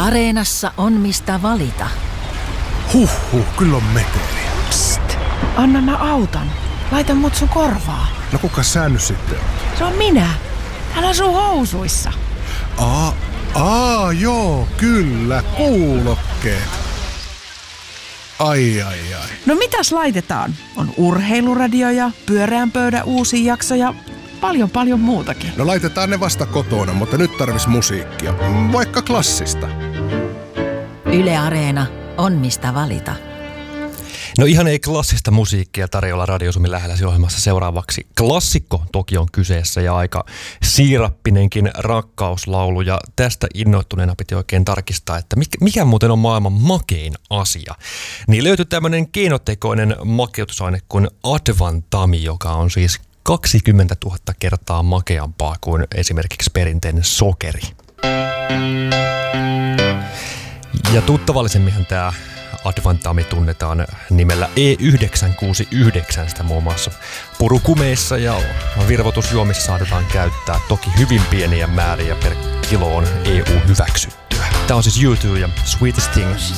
Areenassa on mistä valita. Kyllä on meteliä. Psst, anna mä autan. Laita mut sun korvaa. No kuka sä nyt sitten on? Se on minä. Täällä on sun housuissa. Joo, kyllä, kuulokkeet. Ai. No mitäs laitetaan? On urheiluradio ja pyöreän pöydän uusi jakso ja paljon muutakin. No laitetaan ne vasta kotona, mutta nyt tarvis musiikkia. Vaikka klassista. Yle Areena on mistä valita. No ihan ei klassista musiikkia tarjolla Radio Suomen lähelläsi ohjelmassa seuraavaksi. Klassikko toki on kyseessä ja aika siirappinenkin rakkauslaulu. Ja tästä innoittuneena piti oikein tarkistaa, että mikä muuten on maailman makein asia. Niin löytyi tämmöinen keinotekoinen makeutusaine kuin Advantami, joka on siis 20 000 kertaa makeampaa kuin esimerkiksi perinteinen sokeri. Ja tuttavallisemminhan tämä Advantami tunnetaan nimellä E969, sitä muun muassa purukumeissa ja virvoitusjuomissa saatetaan käyttää. Toki hyvin pieniä määriä per kilo on EU-hyväksyttyä. Tämä on siis U2 ja Sweetest Thing.